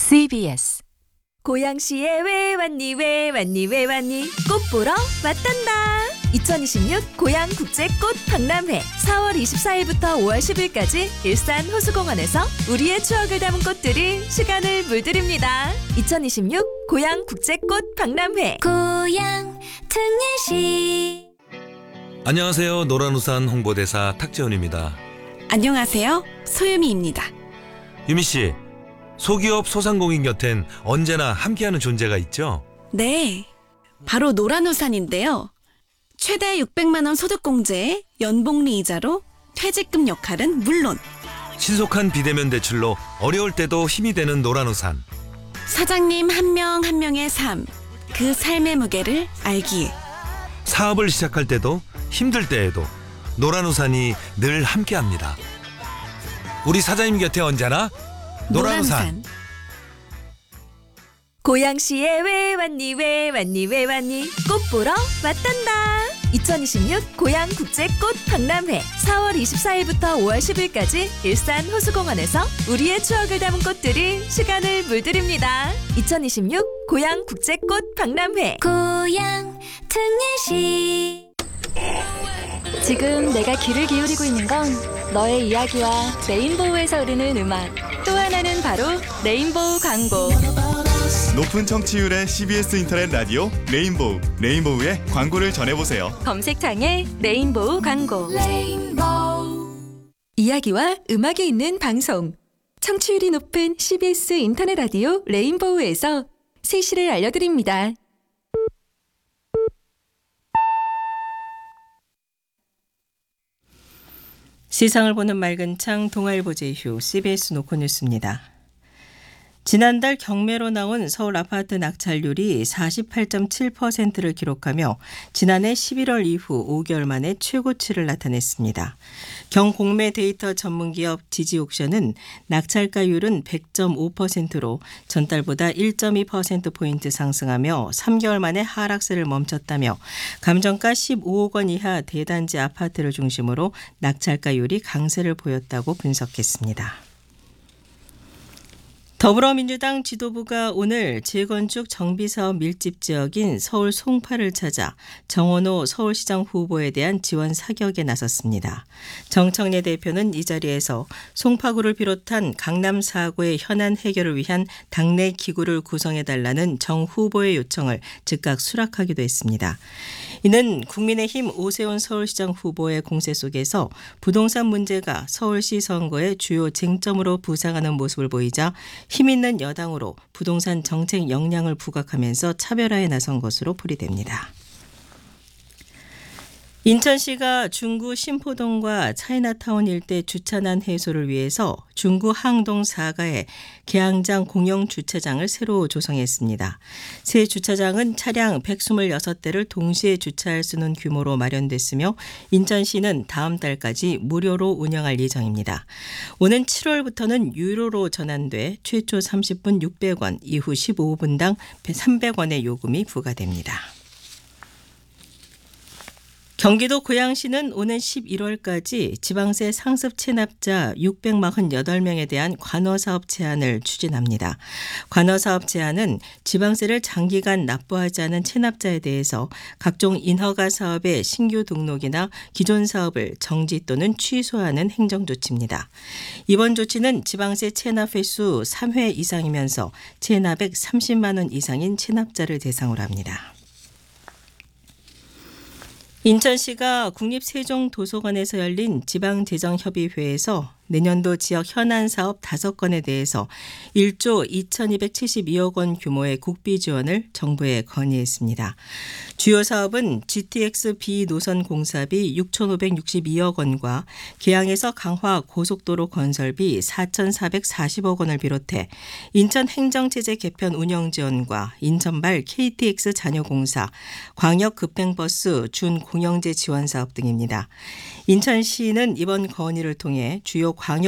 CBS 고양시에 왜 왔니 왜 왔니 왜 왔니 꽃 보러 왔단다. 2026 고양국제꽃 박람회 4월 24일부터 5월 10일까지 일산 호수공원에서 우리의 추억을 담은 꽃들이 시간을 물들입니다. 2026 고양국제꽃 박람회 고양 특례시. 안녕하세요. 노란우산 홍보대사 탁재훈입니다. 안녕하세요. 소유미입니다. 유미씨, 소기업 소상공인 곁엔 언제나 함께하는 존재가 있죠? 네, 바로 노란우산인데요. 최대 600만 원 소득공제에 연복리 이자로 퇴직금 역할은 물론 신속한 비대면 대출로 어려울 때도 힘이 되는 노란우산. 사장님 한 명 한 명의 삶, 그 삶의 무게를 알기에 사업을 시작할 때도 힘들 때에도 노란우산이 늘 함께합니다. 우리 사장님 곁에 언제나 노란우산. 고양시에 왜 왔니 왜 왔니 왜 왔니 꽃 보러 왔단다. 2026 고양국제꽃 박람회 4월 24일부터 5월 10일까지 일산 호수공원에서 우리의 추억을 담은 꽃들이 시간을 물들입니다. 2026 고양국제꽃 박람회 고양 특례시. 지금 내가 귀를 기울이고 있는 건 너의 이야기와 레인보우에서 흐르는 음악, 또 하나는 바로 레인보우 광고. 높은 청취율의 CBS 인터넷 라디오 레인보우, 레인보우의 광고를 전해보세요. 검색창에 레인보우 광고. 이야기와 음악이 있는 방송, 청취율이 높은 CBS 인터넷 라디오 레인보우에서 세시를 알려드립니다. 세상을 보는 맑은 창 동아일보 제휴 CBS 노컷뉴스입니다. 지난달 경매로 나온 서울 아파트 낙찰률이 48.7%를 기록하며 지난해 11월 이후 5개월 만에 최고치를 나타냈습니다. 경공매 데이터 전문기업 지지옥션은 낙찰가율은 100.5%로 전달보다 1.2%포인트 상승하며 3개월 만에 하락세를 멈췄다며 감정가 15억 원 이하 대단지 아파트를 중심으로 낙찰가율이 강세를 보였다고 분석했습니다. 더불어민주당 지도부가 오늘 재건축 정비사업 밀집 지역인 서울 송파를 찾아 정원호 서울시장 후보에 대한 지원 사격에 나섰습니다. 정청래 대표는 이 자리에서 송파구를 비롯한 강남 4구의 현안 해결을 위한 당내 기구를 구성해달라는 정 후보의 요청을 즉각 수락하기도 했습니다. 이는 국민의힘 오세훈 서울시장 후보의 공세 속에서 부동산 문제가 서울시 선거의 주요 쟁점으로 부상하는 모습을 보이자 힘있는 여당으로 부동산 정책 역량을 부각하면서 차별화에 나선 것으로 풀이됩니다. 인천시가 중구 신포동과 차이나타운 일대 주차난 해소를 위해서 중구 항동 4가에 개항장 공영 주차장을 새로 조성했습니다. 새 주차장은 차량 126대를 동시에 주차할 수 있는 규모로 마련됐으며 인천시는 다음 달까지 무료로 운영할 예정입니다. 오는 7월부터는 유료로 전환돼 최초 30분 600원, 이후 15분당 300원의 요금이 부과됩니다. 경기도 고양시는 오는 11월까지 지방세 상습 체납자 648명에 대한 관어사업 제한을 추진합니다. 관어사업 제한은 지방세를 장기간 납부하지 않은 체납자에 대해서 각종 인허가 사업의 신규 등록이나 기존 사업을 정지 또는 취소하는 행정조치입니다. 이번 조치는 지방세 체납 횟수 3회 이상이면서 체납액 30만 원 이상인 체납자를 대상으로 합니다. 인천시가 국립세종도서관에서 열린 지방재정협의회에서 내년도 지역 현안 사업 5건에 대해서 1조 2272억 원 규모의 국비 지원을 정부에 건의했습니다. 주요 사업은 GTX B노선 공사비 6,562억 원과 계양에서 강화 고속도로 건설비 4,440억 원을 비롯해 인천 행정체제 개편 운영 지원과 인천발 KTX 잔여공사, 광역급행버스 준공영제 지원 사업 등입니다. 인천시는 이번 건의를 통해 주요 광역